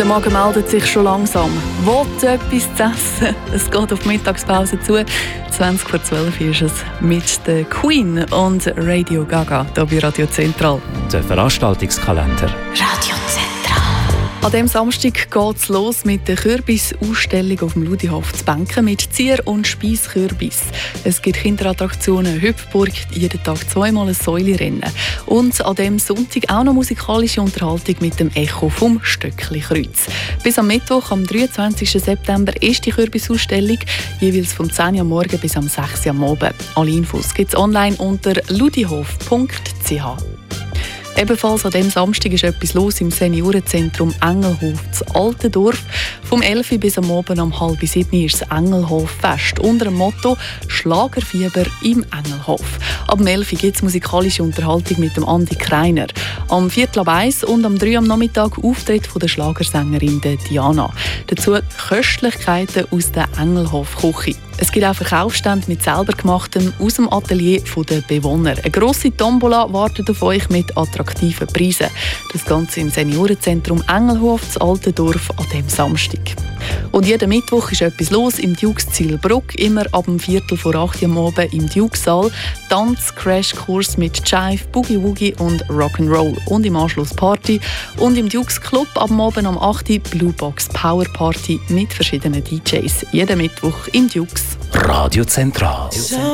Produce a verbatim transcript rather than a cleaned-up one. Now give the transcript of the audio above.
Der Magen meldet sich schon langsam. Wollt etwas zu essen? Es geht auf die Mittagspause zu. zwanzig vor zwölf ist es mit der Queen und Radio Gaga hier bei Radio Zentral. Der Veranstaltungskalender. Radio Zentral. An diesem Samstag geht es los mit der Kürbis-Ausstellung auf dem Ludihof zu Benken mit Zier- und Speiskürbis. Es gibt Kinderattraktionen, Hüpfburg, jeden Tag zweimal ein Säulerennen. Und an diesem Sonntag auch noch musikalische Unterhaltung mit dem Echo vom Stöckli-Kreuz. Bis am Mittwoch, am dreiundzwanzigsten September, ist die Kürbisausstellung, jeweils vom zehn Uhr am Morgen bis am sechs Uhr am Abend. Alle Infos gibt es online unter ludihof punkt c h. Ebenfalls an diesem Samstag ist etwas los im Seniorenzentrum Engelhof zu Altendorf. Vom elf Uhr bis am Abend um halb sieben ist das Engelhof-Fest unter dem Motto «Schlagerfieber im Engelhof». Ab dem elf Uhr gibt es musikalische Unterhaltung mit dem Andi Kreiner. Am Viertel ab eins und am drei Uhr am Nachmittag Auftritt von der Schlagersängerin Diana. Dazu Köstlichkeiten aus der Engelhof-Küche. Es gibt auch Verkaufsstände mit selber gemachtem aus dem Atelier der Bewohner. Eine grosse Tombola wartet auf euch mit attraktiven Preisen. Das Ganze im Seniorenzentrum Engelhof zu Altendorf an diesem Samstag. Und jeden Mittwoch ist etwas los im Dukes Zielbruck, immer ab dem Viertel vor acht Uhr am Abend im Dukes-Saal. Tanz-Crashkurs mit Jive, Boogie-Woogie und Rock'n'Roll. Und im Anschluss Party. Und im Dukes Club ab dem Abend um acht Uhr Blue Box Power Party mit verschiedenen D Js. Jeden Mittwoch im Dukes. Radio Zentral.